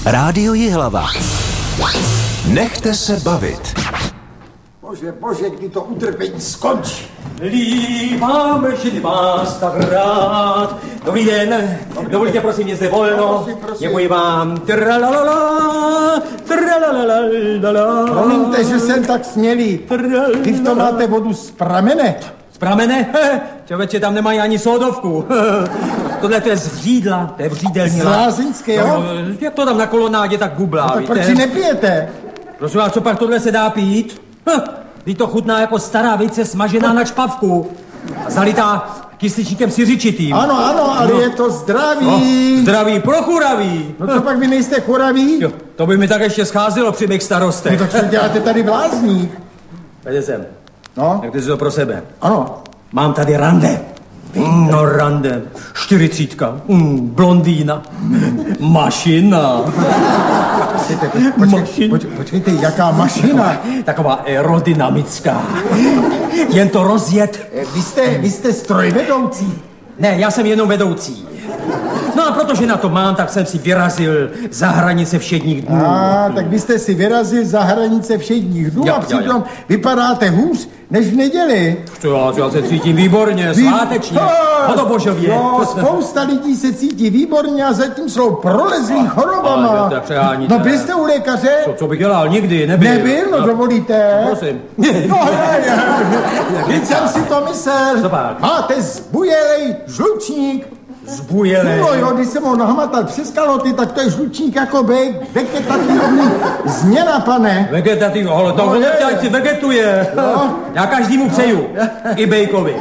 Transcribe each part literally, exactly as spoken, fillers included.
Rádio Jihlava. Nechte se bavit. Bože, bože, kdy to utrpení skončí. Líbám, že vás tak rád. Dobrý den, dovolíte prosím, je zde volno. Děkuji vám. Tralalala, tralalala. Promiňte, že jsem tak smělý. Vy v tom máte vodu z pramene. Z pramene? Člověče, tam nemají ani sódovku. Tohle to je z vřídla, to je vřídelní. Z lázeňského? No, jak to tam na kolonádě tak bublá, no, tak víte? proč si nepijete? Prosím vás, co pak tohle se dá pít? Vy to chutná jako stará vejce smažená na čpavku. A zalitá kysličníkem siřičitým. Ano, ano, ale no. Je to zdravý. No, zdravý, prochuravý. No co pak vy nejste churaví? Jo, to by mi tak ještě scházelo při mých starostech. No, tak co děláte tady v lázních? Pojďte sem. No? Jak ty si to pro sebe? Ano. Mám tady rande. Mm, no rande. Čtyřicítka. Mm, blondýna. Mašina. Počkejte, počkej, počkej, počkejte, jaká mašina? Taková aerodynamická. Jen to rozjet. Vy jste, vy jste strojvedoucí. Ne, já jsem jenom vedoucí. No a protože na to mám, tak jsem si vyrazil za hranice všedních dnů. A tak byste si vyrazil za hranice všedních dnů ja, a přitom ja, ja. vypadáte hůř než v neděli. Já, já se cítím výborně, Vy... svátečně, hodobožově. No, spousta lidí se cítí výborně a zatím jsou prolezlí chorobama. Ale to přeháníte. No byl jste u lékaře? Co, co bych dělal? Nikdy, nebyl. Nebyl? No, no dovolíte. Prosím. No, ne, ne. Víc jsem si to myslel. Co pak? Máte zbujelej žlučník. Zbujelej. No jo, když jsem ho nahmatal přes kaloty, tak to je žlučník jako ve, vegetativní změna, pane. Vegetativní, ale to no, ať si vegetuje. No. Já každému přeju. I Bejkovi.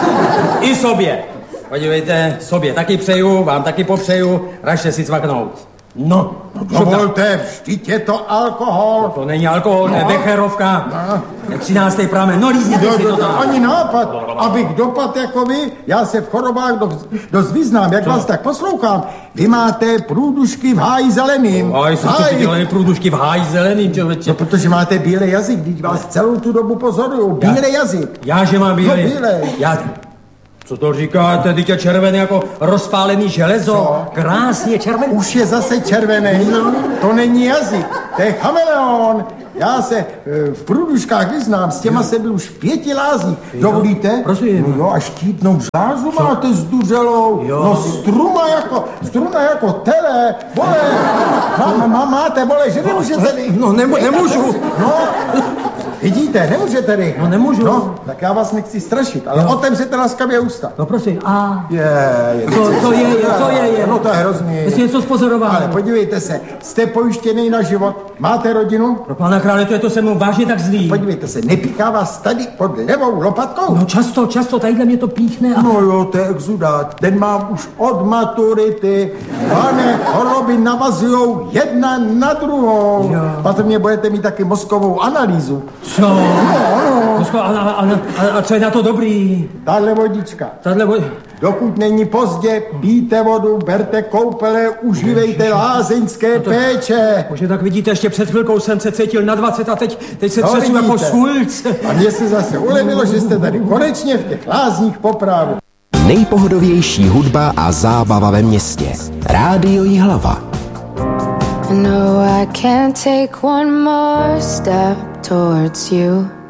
I sobě. Podívejte, sobě taky přeju, vám taky popřeju. Ražte si cvaknout. No. Dovolte, vždyť je to alkohol. To, to není alkohol, to je becherovka. No. Je třináctý pramen. No lízněte si to tam. Ani nápad, abych dopad jako vy. Já se v chorobách dost, dost vyznám, jak co? Vás tak poslouchám. Vy máte průdušky v háji zeleným. Háj, co ty dělají průdušky v háji zeleným, člověče? No, protože máte bílej jazyk, když vás celou tu dobu pozoruju. Bílej jazyk. Já, že mám bílej? No, bílej. Já... Co to říkáte, dítě červený jako rozpálený železo? Co? Krásně červený. Už je zase červený. To není jazyk, to je chameleon. Já se v průduškách vyznám, s těma jsem byl už v pěti lázních. Dovolíte? Prosím. No jo, a štítnou žázu máte zduřelou. Jo. No struma jako, struna jako tele. Vole, má, má, máte, vole, že nemůžete... No nemů, nemůžu. No, vidíte, nemůžete rychle. No nemůžu. No, tak já vás nechci strašit, ale otevřete laskavě ústa. No prosím, a... Je, je. Co, co je, je, co je, je? No to je hrozný. Jsi něco spozoroval. Ale podívejte se, jste pojištěný na život, máte rodinu? Pro pána krále, to je to se mnou vážně tak zlý. Podívejte se, nepíchá vás tady pod levou lopatkou? No často, často, tadyhle mě to píchne a... No jo, to je exudát, ten mám už od maturity. Pane, choroby navazujou jedna na druhou. Jo. Patrně budete mít taky mozkovou analýzu. Co? No, no. A, a, a, a co je na to dobrý? Tahle vodička. Tahle vodička. Dokud není pozdě, pijte vodu, berte koupele, užívejte lázeňské no to, péče. Bože, tak vidíte, ještě před chvilkou jsem se cítil na dvacet a teď, teď se no, třesu jako sulc. A mně se zase ulevilo, že jste tady konečně v těch lázních poprávu. Nejpohodovější hudba a zábava ve městě. Rádio Jihlava. No, I can't take one more step towards you.